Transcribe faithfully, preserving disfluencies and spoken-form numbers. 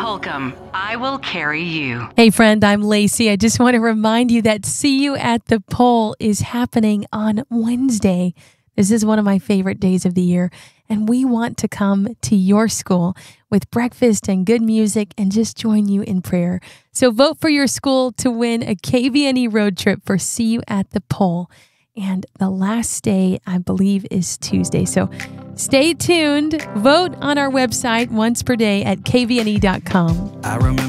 Holcomb, I will carry you. Hey friend, I'm Lacey. I just want to remind you that See You at the Pole is happening on Wednesday. This is one of my favorite days of the year, and we want to come to your school with breakfast and good music and just join you in prayer. So vote for your school to win a K V N E road trip for See You at the Pole. And the last day, I believe, is Tuesday. So stay tuned. Vote on our website once per day at k v n e dot com. I remember